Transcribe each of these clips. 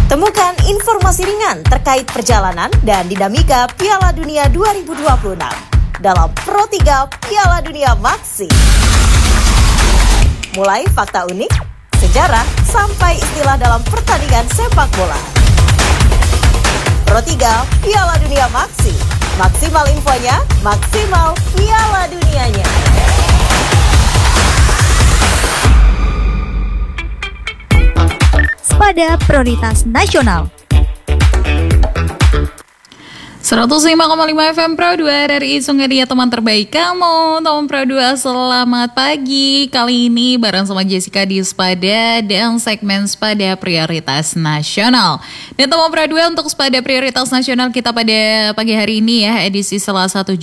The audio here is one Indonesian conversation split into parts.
Temukan informasi ringan terkait perjalanan dan dinamika Piala Dunia 2026 dalam Pro 3 Piala Dunia Maxi. Mulai fakta unik, sejarah, sampai istilah dalam pertandingan sepak bola. Pro 3 Piala Dunia Maxi. Maksimal infonya, maksimal Piala Dunianya. Pada prioritas nasional. 105,5 FM Pro 2 dari Sungai Dia, teman terbaik kamu. Teman Pro 2, selamat pagi. Kali ini bareng sama Jessica di Spada dan segmen Spada Prioritas Nasional. Dan teman Pro 2, untuk Spada Prioritas Nasional kita pada pagi hari ini ya, edisi Selasa 7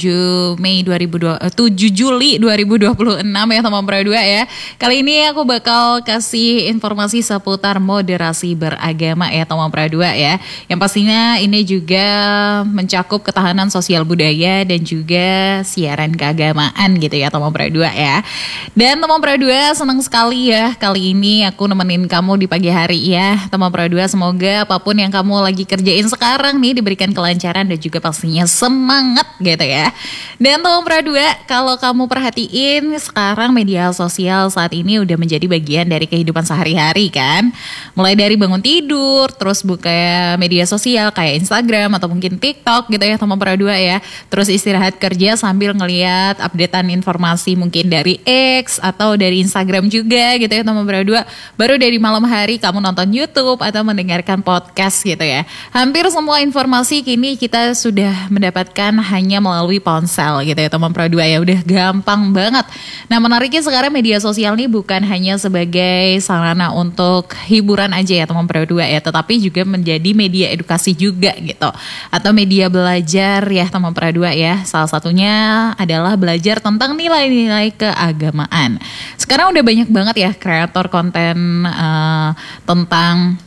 Juli 2026 ya teman Pro 2 ya. Kali ini aku bakal kasih informasi seputar moderasi beragama ya teman Pro 2 ya. Yang pastinya ini juga mencakup ketahanan sosial budaya dan juga siaran keagamaan gitu ya teman Pro 2 ya. Dan teman Pro 2, senang sekali ya kali ini aku nemenin kamu di pagi hari ya teman Pro 2. Semoga apapun yang kamu lagi kerjain sekarang nih diberikan kelancaran dan juga pastinya semangat gitu ya. Dan teman Pro 2, kalau kamu perhatiin sekarang media sosial saat ini udah menjadi bagian dari kehidupan sehari-hari kan. Mulai dari bangun tidur, terus buka media sosial kayak Instagram atau mungkin TikTok gitu ya teman Pro 2 ya. Terus istirahat kerja sambil ngelihat updatean informasi mungkin dari X atau dari Instagram juga gitu ya teman Pro 2. Baru dari malam hari kamu nonton YouTube atau mendengarkan podcast gitu ya. Hampir semua informasi kini kita sudah mendapatkan hanya melalui ponsel gitu ya teman Pro 2 ya. Udah gampang banget. Nah, menariknya sekarang media sosial ini bukan hanya sebagai sarana untuk hiburan aja ya teman Pro 2 ya, tetapi juga menjadi media edukasi juga gitu. Atau media belajar ya teman Pro 2 ya. Salah satunya adalah belajar tentang nilai-nilai keagamaan. Sekarang udah banyak banget ya kreator konten tentang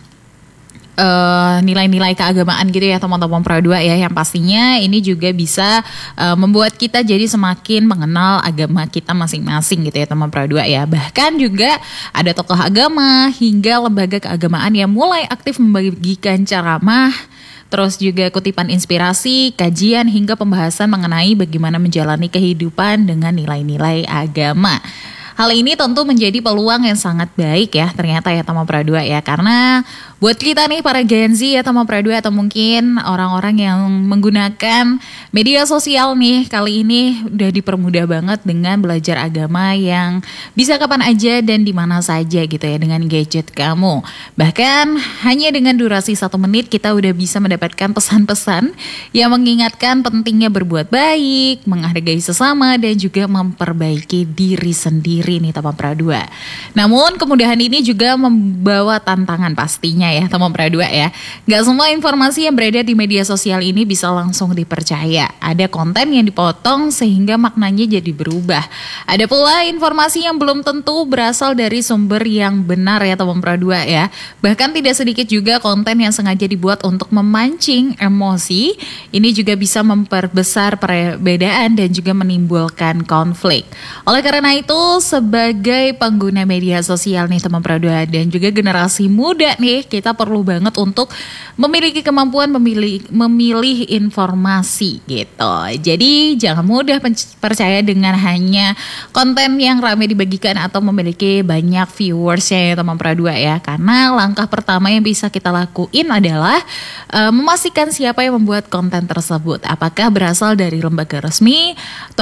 nilai-nilai keagamaan gitu ya teman-teman Pro 2 ya, yang pastinya ini juga bisa membuat kita jadi semakin mengenal agama kita masing-masing gitu ya teman Pro 2 ya. Bahkan juga ada tokoh agama hingga lembaga keagamaan yang mulai aktif membagikan ceramah, terus juga kutipan inspirasi, kajian hingga pembahasan mengenai bagaimana menjalani kehidupan dengan nilai-nilai agama. Hal ini tentu menjadi peluang yang sangat baik ya ternyata ya teman Pro 2 ya. Karena buat kita nih para Gen Z ya teman Pro 2 atau mungkin orang-orang yang menggunakan media sosial nih, kali ini udah dipermudah banget dengan belajar agama yang bisa kapan aja dan di mana saja gitu ya dengan gadget kamu. Bahkan hanya dengan durasi 1 menit kita udah bisa mendapatkan pesan-pesan yang mengingatkan pentingnya berbuat baik, menghargai sesama dan juga memperbaiki diri sendiri nih teman Pro 2. Namun kemudahan ini juga membawa tantangan pastinya ya teman Pro 2 ya. Gak semua informasi yang beredar di media sosial ini bisa langsung dipercaya. Ada konten yang dipotong sehingga maknanya jadi berubah. Ada pula informasi yang belum tentu berasal dari sumber yang benar ya teman Pro 2 ya. Bahkan tidak sedikit juga konten yang sengaja dibuat untuk memancing emosi. Ini juga bisa memperbesar perbedaan dan juga menimbulkan konflik. Oleh karena itu, sebagai pengguna media sosial nih teman Pro 2 dan juga generasi muda nih, kita perlu banget untuk memiliki kemampuan memilih informasi gitu. Jadi jangan mudah percaya dengan hanya konten yang ramai dibagikan atau memiliki banyak viewersnya ya teman Pro 2 ya. Karena langkah pertama yang bisa kita lakuin adalah memastikan siapa yang membuat konten tersebut. Apakah berasal dari lembaga resmi,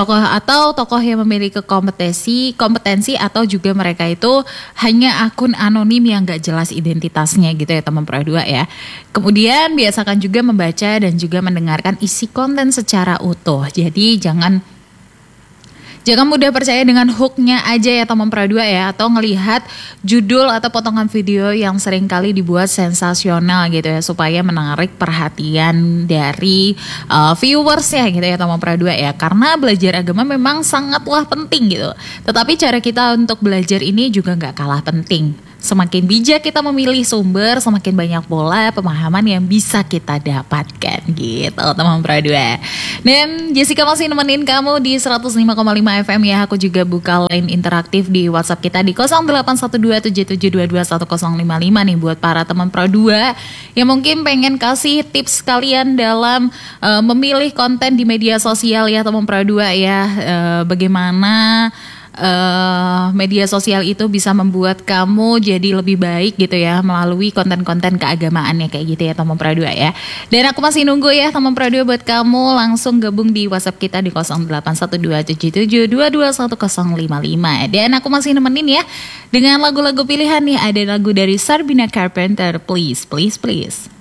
tokoh yang memiliki kompetensi atau juga mereka itu hanya akun anonim yang gak jelas identitasnya gitu ya teman Pro 2 ya. Kemudian biasakan juga membaca dan juga mendengarkan isi konten secara utuh. Jadi jangan mudah percaya dengan hooknya aja ya teman Pro 2 ya, atau ngelihat judul atau potongan video yang seringkali dibuat sensasional gitu ya supaya menarik perhatian dari viewersnya gitu ya teman Pro 2 ya. Karena belajar agama memang sangatlah penting gitu. Tetapi cara kita untuk belajar ini juga gak kalah penting. Semakin bijak kita memilih sumber, semakin banyak pola pemahaman yang bisa kita dapatkan gitu teman Pro 2. Dan Jessica masih nemenin kamu di 105,5 FM ya. Aku juga buka line interaktif di WhatsApp kita di 081277221055 nih buat para teman Pro 2 yang mungkin pengen kasih tips kalian dalam memilih konten di media sosial ya teman Pro 2 ya. Bagaimana media sosial itu bisa membuat kamu jadi lebih baik gitu ya melalui konten-konten keagamaannya kayak gitu ya teman Pro 2 ya. Dan aku masih nunggu ya teman Pro 2 buat kamu langsung gabung di WhatsApp kita di 081277221055. Dan aku masih nemenin ya dengan lagu-lagu pilihan nih. Ada lagu dari Sabrina Carpenter, Please Please Please.